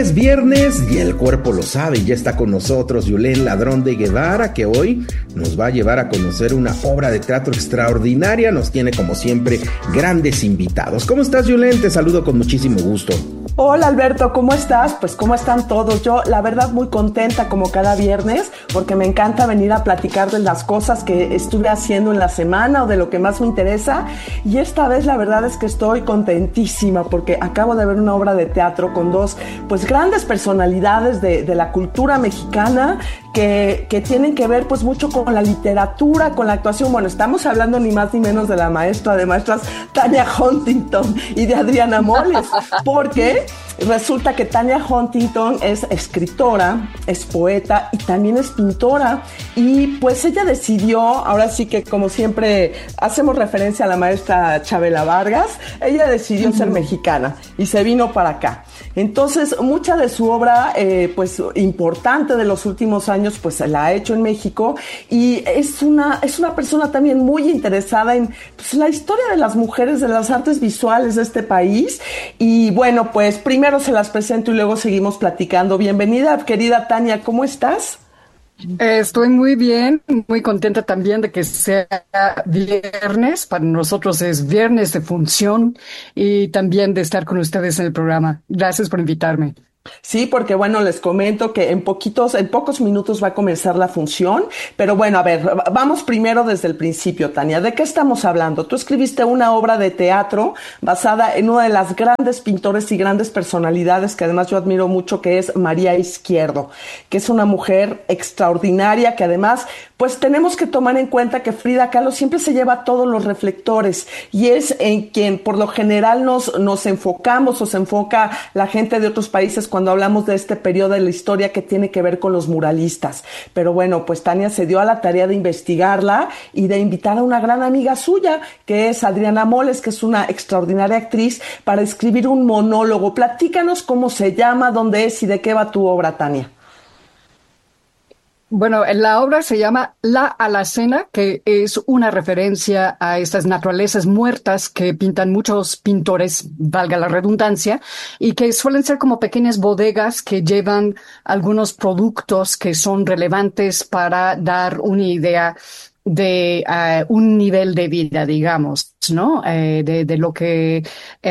Es viernes y el cuerpo lo sabe, y ya está con nosotros Yulén Ladrón de Guevara, que hoy nos va a llevar a conocer una obra de teatro extraordinaria. Nos tiene como siempre grandes invitados. ¿Cómo estás, Yulén? Te saludo con muchísimo gusto. Hola Alberto, ¿cómo estás? Pues ¿cómo están todos? Yo la verdad muy contenta como cada viernes, porque me encanta venir a platicar de las cosas que estuve haciendo en la semana o de lo que más me interesa, y esta vez la verdad es que estoy contentísima porque acabo de ver una obra de teatro con dos pues grandes personalidades de la cultura mexicana que tienen que ver pues mucho con la literatura, con la actuación. Bueno, estamos hablando ni más ni menos de la maestra de maestras Tania Huntington y de Adriana Moles, porque resulta que Tania Huntington es escritora, es poeta y también es pintora, y pues ella decidió, ahora sí que como siempre hacemos referencia a la maestra Chabela Vargas, ella decidió ser mexicana y se vino para acá. Entonces mucha de su obra pues importante de los últimos años pues la ha hecho en México, y es una persona también muy interesada en pues, la historia de las mujeres, de las artes visuales de este país. Y bueno, pues primero se las presento y luego seguimos platicando. Bienvenida, querida Tania, ¿cómo estás? Estoy muy bien, muy contenta también de que sea viernes. Para nosotros es viernes de función, y también de estar con ustedes en el programa. Gracias por invitarme. Sí, porque bueno, les comento que en pocos minutos va a comenzar la función, pero bueno, a ver, vamos primero desde el principio, Tania. ¿De qué estamos hablando? Tú escribiste una obra de teatro basada en una de las grandes pintores y grandes personalidades que además yo admiro mucho, que es María Izquierdo, que es una mujer extraordinaria, que además, pues tenemos que tomar en cuenta que Frida Kahlo siempre se lleva todos los reflectores, y es en quien por lo general nos enfocamos, o se enfoca la gente de otros países cuando hablamos de este periodo de la historia que tiene que ver con los muralistas. Pero bueno, pues Tania se dio a la tarea de investigarla y de invitar a una gran amiga suya, que es Adriana Moles, que es una extraordinaria actriz, para escribir un monólogo. Platícanos cómo se llama, dónde es y de qué va tu obra, Tania. Bueno, la obra se llama La Alacena, que es una referencia a estas naturalezas muertas que pintan muchos pintores, valga la redundancia, y que suelen ser como pequeñas bodegas que llevan algunos productos que son relevantes para dar una idea de un nivel de vida, digamos, ¿no? De lo que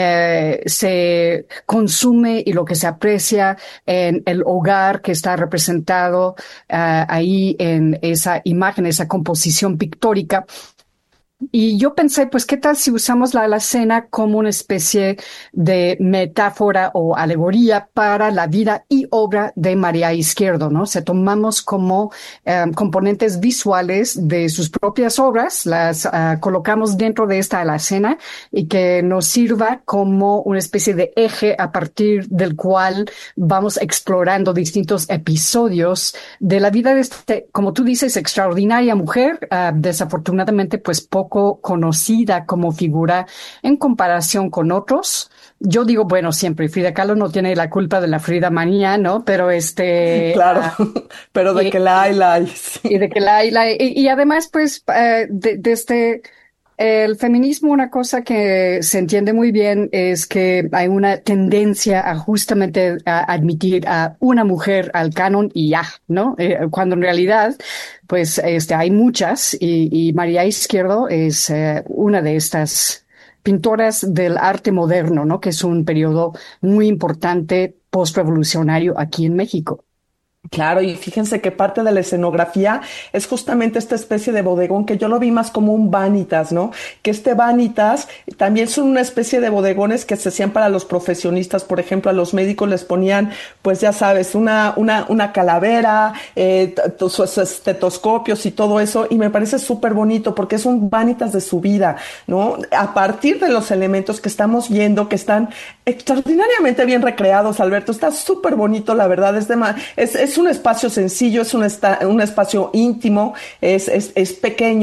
se consume y lo que se aprecia en el hogar que está representado ahí en esa imagen, esa composición pictórica. Y yo pensé, pues, ¿qué tal si usamos la alacena como una especie de metáfora o alegoría para la vida y obra de María Izquierdo, ¿no? Se tomamos como componentes visuales de sus propias obras, las colocamos dentro de esta alacena, y que nos sirva como una especie de eje a partir del cual vamos explorando distintos episodios de la vida de como tú dices, extraordinaria mujer, desafortunadamente, pues, poco conocida como figura en comparación con otros. Yo digo, bueno, siempre Frida Kahlo no tiene la culpa de la Frida manía, ¿no? Pero claro, pero de que la hay. Sí. Y de que la hay, y además, pues, desde el feminismo, una cosa que se entiende muy bien es que hay una tendencia a justamente a admitir a una mujer al canon y ya, ¿no? Cuando en realidad, pues, hay muchas, y María Izquierdo es una de estas pintoras del arte moderno, ¿no? Que es un periodo muy importante postrevolucionario aquí en México. Claro, y fíjense que parte de la escenografía es justamente esta especie de bodegón, que yo lo vi más como un vanitas, ¿no? Que este vanitas también son una especie de bodegones que se hacían para los profesionistas. Por ejemplo, a los médicos les ponían, pues ya sabes, una calavera, sus estetoscopios y todo eso, y me parece súper bonito porque es un vanitas de su vida, ¿no? A partir de los elementos que estamos viendo, que están extraordinariamente bien recreados, Alberto, está súper bonito, la verdad, es un espacio sencillo, es un espacio íntimo, es pequeño,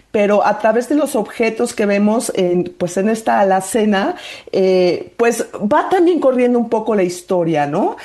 pero a través de los objetos que vemos pues en esta alacena, pues va también corriendo un poco la historia, ¿no?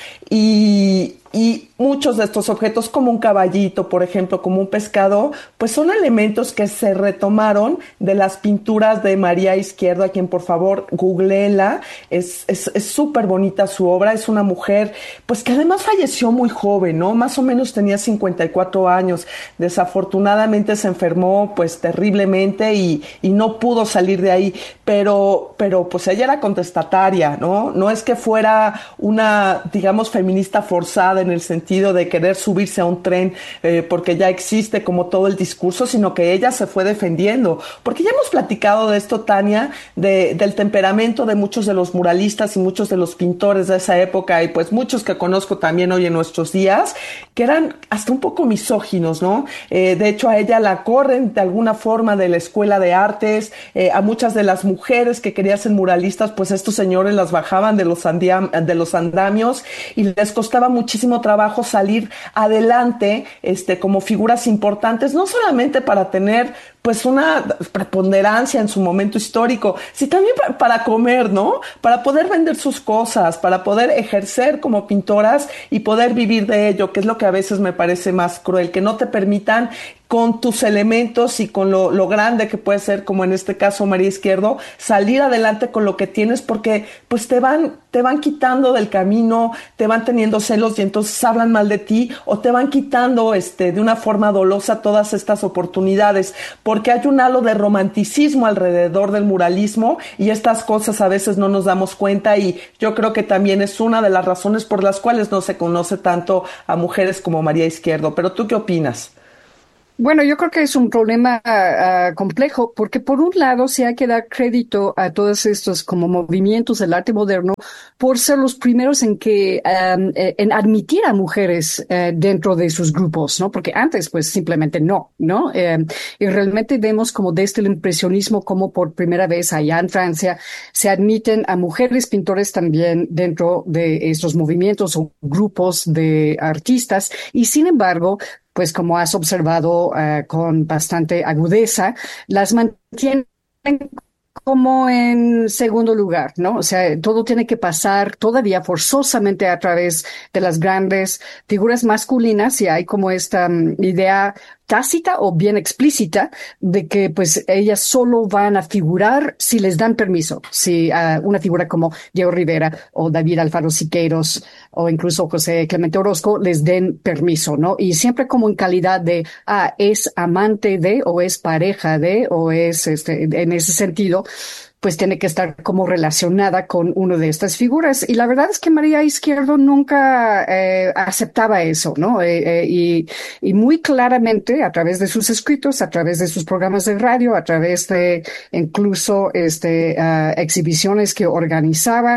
Y muchos de estos objetos, como un caballito, por ejemplo, como un pescado, pues son elementos que se retomaron de las pinturas de María Izquierdo, a quien por favor googléela. Es súper bonita su obra. Es una mujer, pues que además falleció muy joven, ¿no? Más o menos tenía 54 años. Desafortunadamente se enfermó pues terriblemente y no pudo salir de ahí. Pero pues ella era contestataria, ¿no? No es que fuera una, digamos, feminista forzada en el sentido de querer subirse a un tren porque ya existe como todo el discurso, sino que ella se fue defendiendo. Porque ya hemos platicado de esto, Tania, del temperamento de muchos de los muralistas y muchos de los pintores de esa época, y pues muchos que conozco también hoy en nuestros días, que eran hasta un poco misóginos, ¿no? De hecho, a ella la corren de alguna forma de la escuela de artes. A muchas de las mujeres que querían ser muralistas, pues estos señores las bajaban de los andamios y les costaba muchísimo trabajo salir adelante como figuras importantes, no solamente para tener pues una preponderancia en su momento histórico, sino también para comer, ¿no? Para poder vender sus cosas, para poder ejercer como pintoras y poder vivir de ello, que es lo que a veces me parece más cruel, que no te permitan con tus elementos y con lo grande que puede ser, como en este caso María Izquierdo, salir adelante con lo que tienes, porque pues te van quitando del camino, te van teniendo celos y entonces hablan mal de ti, o te van quitando de una forma dolosa todas estas oportunidades, porque hay un halo de romanticismo alrededor del muralismo y estas cosas a veces no nos damos cuenta, y yo creo que también es una de las razones por las cuales no se conoce tanto a mujeres como María Izquierdo. ¿Pero tú qué opinas? Bueno, yo creo que es un problema complejo, porque por un lado se hay que dar crédito a todos estos como movimientos del arte moderno por ser los primeros en admitir a mujeres dentro de sus grupos, ¿no? Porque antes pues simplemente no, ¿no? Y realmente vemos como desde el impresionismo como por primera vez allá en Francia se admiten a mujeres pintores también dentro de estos movimientos o grupos de artistas, y sin embargo, pues como has observado con bastante agudeza, las mantienen como en segundo lugar, ¿no? O sea, todo tiene que pasar todavía forzosamente a través de las grandes figuras masculinas, y hay como esta idea tácita o bien explícita de que pues ellas solo van a figurar si les dan permiso. Si una figura como Diego Rivera o David Alfaro Siqueiros o incluso José Clemente Orozco les den permiso, ¿no? Y siempre como en calidad de, es amante de, o es pareja de, o es en ese sentido, pues tiene que estar como relacionada con una de estas figuras. Y la verdad es que María Izquierdo nunca aceptaba eso, ¿no? Y muy claramente a través de sus escritos, a través de sus programas de radio, a través de incluso exhibiciones que organizaba,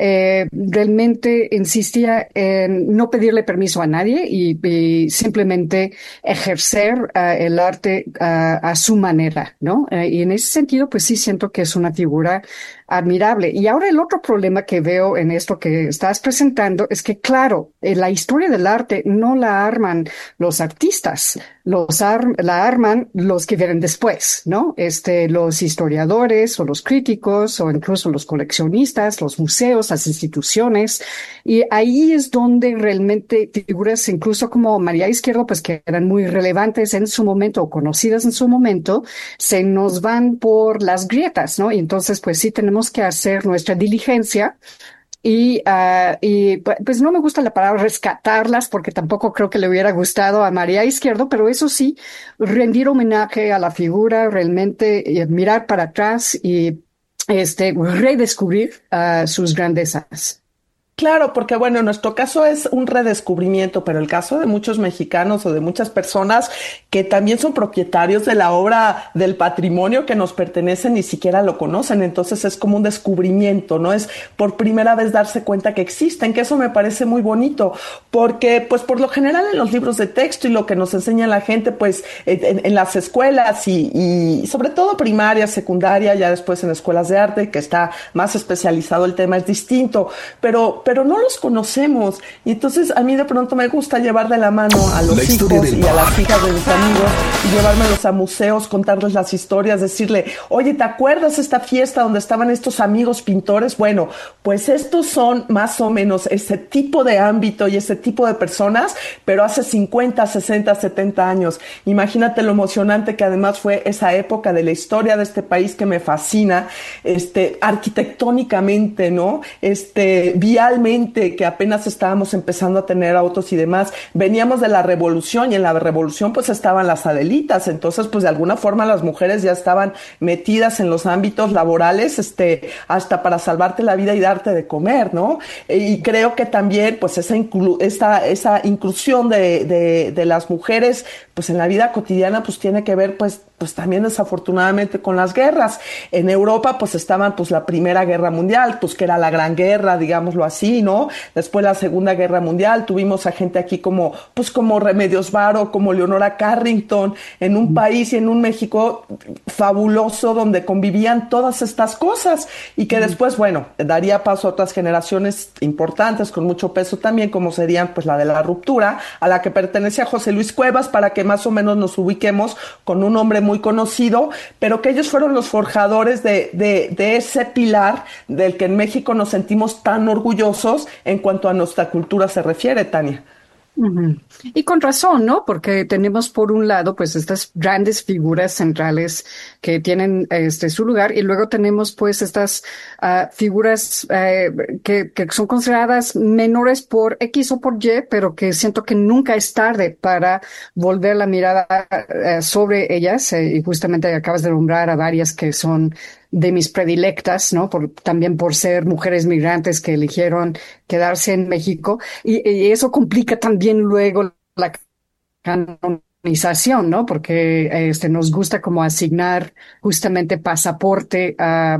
realmente insistía en no pedirle permiso a nadie y simplemente ejercer el arte a su manera, ¿no? Y en ese sentido, pues sí siento que es una figura admirable. Y ahora el otro problema que veo en esto que estás presentando es que, claro, la historia del arte no la arman los artistas, la arman los que vienen después, ¿no? Los historiadores o los críticos o incluso los coleccionistas, los museos, las instituciones. Y ahí es donde realmente figuras incluso como María Izquierdo, pues que eran muy relevantes en su momento o conocidas en su momento, se nos van por las grietas, ¿no? Y entonces, pues sí tenemos que hacer nuestra diligencia. Y pues no me gusta la palabra rescatarlas, porque tampoco creo que le hubiera gustado a María Izquierdo, pero eso sí, rendir homenaje a la figura, realmente mirar para atrás y redescubrir sus grandezas. Claro, porque bueno, en nuestro caso es un redescubrimiento, pero el caso de muchos mexicanos o de muchas personas que también son propietarios de la obra, del patrimonio que nos pertenece, ni siquiera lo conocen. Entonces es como un descubrimiento, ¿no? Es por primera vez darse cuenta que existen, que eso me parece muy bonito, porque pues por lo general en los libros de texto y lo que nos enseña la gente, pues en las escuelas y sobre todo primaria, secundaria, ya después en escuelas de arte, que está más especializado el tema, es distinto, pero pero no los conocemos. Y entonces a mí de pronto me gusta llevar de la mano a los hijos y a las hijas de mis amigos y llevármelos a museos, contarles las historias, decirle, oye, ¿te acuerdas esta fiesta donde estaban estos amigos pintores? Bueno, pues estos son más o menos ese tipo de ámbito y ese tipo de personas, pero hace 50, 60, 70 años. Imagínate lo emocionante que además fue esa época de la historia de este país que me fascina, arquitectónicamente, ¿no? Vialmente, que apenas estábamos empezando a tener autos y demás. Veníamos de la revolución y en la revolución pues estaban las Adelitas, entonces pues de alguna forma las mujeres ya estaban metidas en los ámbitos laborales, hasta para salvarte la vida y darte de comer, ¿no? Y creo que también pues esa inclusión de las mujeres pues en la vida cotidiana pues tiene que ver pues también desafortunadamente con las guerras. En Europa pues estaban pues la Primera Guerra Mundial, pues que era la Gran Guerra, digámoslo así, ¿no? Después la Segunda Guerra Mundial, tuvimos a gente aquí como Remedios Varo, como Leonora Carrington, en un país y en un México fabuloso donde convivían todas estas cosas y que después, bueno, daría paso a otras generaciones importantes con mucho peso también, como serían pues la de la Ruptura, a la que pertenecía José Luis Cuevas, para que más o menos nos ubiquemos con un hombre muy conocido, pero que ellos fueron los forjadores de ese pilar del que en México nos sentimos tan orgullosos en cuanto a nuestra cultura se refiere, Tania. Uh-huh. Y con razón, ¿no? Porque tenemos por un lado pues estas grandes figuras centrales que tienen su lugar y luego tenemos pues estas figuras que son consideradas menores por X o por Y, pero que siento que nunca es tarde para volver la mirada sobre ellas y justamente acabas de nombrar a varias que son de mis predilectas, ¿no? También por ser mujeres migrantes que eligieron quedarse en México y eso complica también luego la canonización, ¿no? Porque nos gusta como asignar justamente pasaporte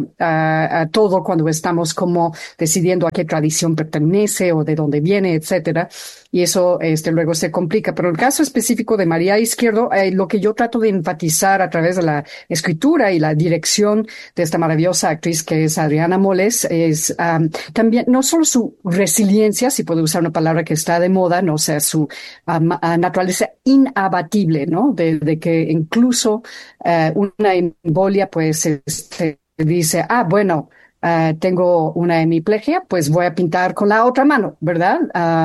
a todo cuando estamos como decidiendo a qué tradición pertenece o de dónde viene, etcétera. Y eso luego se complica. Pero en el caso específico de María Izquierdo, lo que yo trato de enfatizar a través de la escritura y la dirección de esta maravillosa actriz que es Adriana Moles es también no solo su resiliencia, si puedo usar una palabra que está de moda, no, o sea, su naturaleza inabatible, ¿no? De que incluso una embolia, pues, dice, bueno, tengo una hemiplegia, pues voy a pintar con la otra mano, ¿verdad?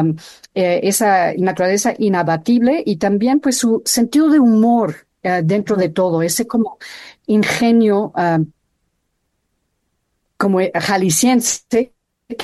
Esa naturaleza inabatible y también pues su sentido de humor dentro de todo, ese como ingenio como jalisciense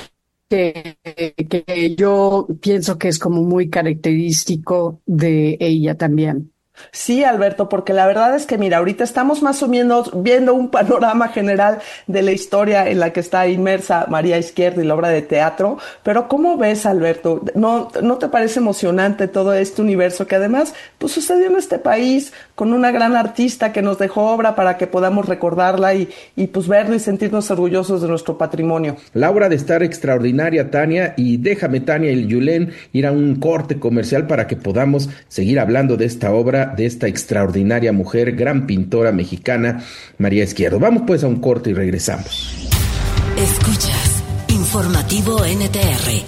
que yo pienso que es como muy característico de ella también. Sí, Alberto, porque la verdad es que, mira, ahorita estamos más o menos viendo un panorama general de la historia en la que está inmersa María Izquierdo y la obra de teatro, pero ¿cómo ves, Alberto? ¿No te parece emocionante todo este universo que además pues sucedió en este país con una gran artista que nos dejó obra para que podamos recordarla y pues verlo y sentirnos orgullosos de nuestro patrimonio? La obra de estar extraordinaria, Tania, y déjame, Tania y Yulén, ir a un corte comercial para que podamos seguir hablando de esta obra, de esta extraordinaria mujer, gran pintora mexicana, María Izquierdo. Vamos pues a un corte y regresamos. Escuchas Informativo NTR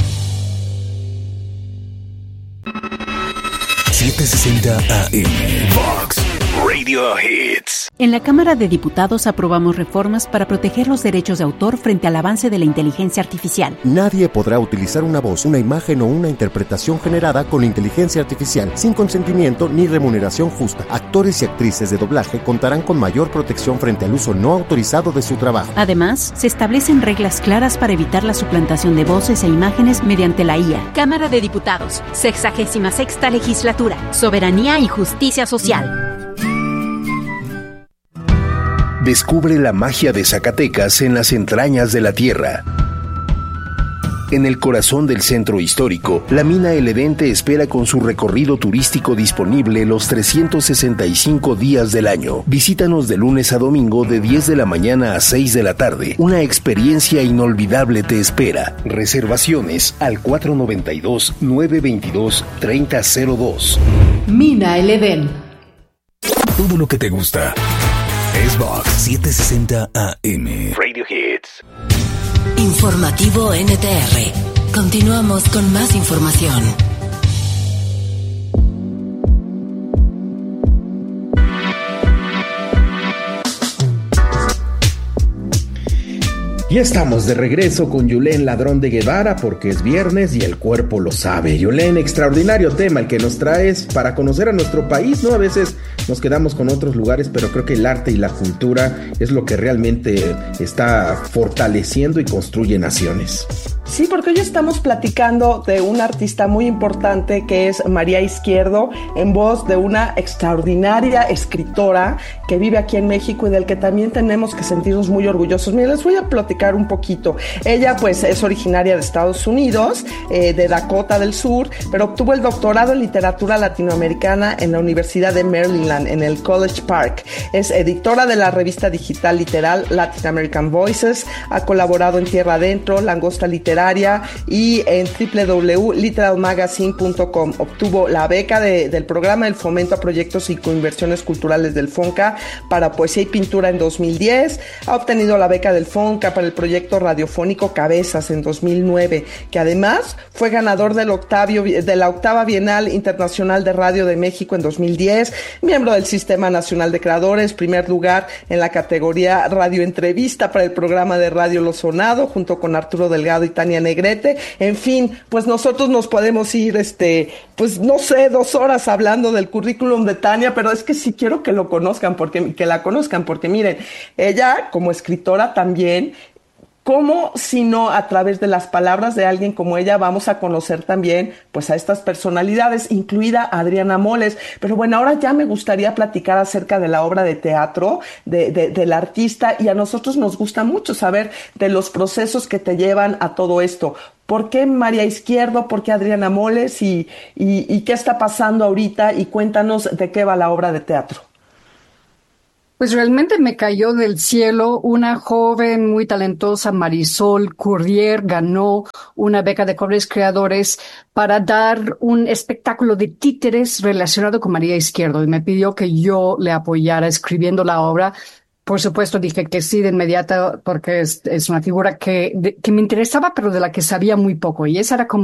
760 AM Vox Radio Hits. En la Cámara de Diputados aprobamos reformas para proteger los derechos de autor frente al avance de la inteligencia artificial. Nadie podrá utilizar una voz, una imagen o una interpretación generada con inteligencia artificial sin consentimiento ni remuneración justa. Actores y actrices de doblaje contarán con mayor protección frente al uso no autorizado de su trabajo. Además, se establecen reglas claras para evitar la suplantación de voces e imágenes mediante la IA. Cámara de Diputados, 66ª Legislatura, Soberanía y Justicia Social. Descubre la magia de Zacatecas en las entrañas de la tierra. En el corazón del centro histórico, la mina El Edén te espera con su recorrido turístico disponible los 365 días del año. Visítanos de lunes a domingo de 10 de la mañana a 6 de la tarde. Una experiencia inolvidable te espera. Reservaciones al 492-922-3002. Mina El Edén. Todo lo que te gusta es Vox 760 AM Radio Hits. Informativo NTR Continuamos con más información. Y estamos de regreso con Yulén Ladrón de Guevara porque es viernes y el cuerpo lo sabe. Yulén, extraordinario tema el que nos traes para conocer a nuestro país, ¿no? A veces nos quedamos con otros lugares, pero creo que el arte y la cultura es lo que realmente está fortaleciendo y construye naciones. Sí, porque hoy estamos platicando de una artista muy importante que es María Izquierdo, en voz de una extraordinaria escritora que vive aquí en México y del que también tenemos que sentirnos muy orgullosos. Miren, les voy a platicar un poquito. Ella pues es originaria de Estados Unidos, de Dakota del Sur, pero obtuvo el doctorado en literatura latinoamericana en la Universidad de Maryland, en el College Park. Es editora de la revista digital literal Latin American Voices, ha colaborado en Tierra Adentro, Langosta Literaria y en www.literalmagazine.com. Obtuvo la beca del programa del fomento a proyectos y coinversiones culturales del FONCA para poesía y pintura en 2010. Ha obtenido la beca del FONCA para el proyecto radiofónico Cabezas en 2009, que además fue ganador de la octava Bienal Internacional de Radio de México en 2010, miembro del Sistema Nacional de Creadores, primer lugar en la categoría Radio Entrevista para el programa de Radio Lo Sonado, junto con Arturo Delgado y Tania Negrete. En fin, pues nosotros nos podemos ir, pues no sé, 2 horas hablando del currículum de Tania, pero es que sí quiero que la conozcan, porque miren, ella como escritora también, ¿cómo si no a través de las palabras de alguien como ella vamos a conocer también pues a estas personalidades, incluida Adriana Moles? Pero bueno, ahora ya me gustaría platicar acerca de la obra de teatro del artista, y a nosotros nos gusta mucho saber de los procesos que te llevan a todo esto. ¿Por qué María Izquierdo? ¿Por qué Adriana Moles? ¿Y qué está pasando ahorita? Y cuéntanos de qué va la obra de teatro. Pues realmente me cayó del cielo una joven muy talentosa, Marisol Currier, ganó una beca de Jóvenes Creadores para dar un espectáculo de títeres relacionado con María Izquierdo y me pidió que yo le apoyara escribiendo la obra. Por supuesto dije que sí de inmediato porque es una figura que me interesaba pero de la que sabía muy poco y esa era como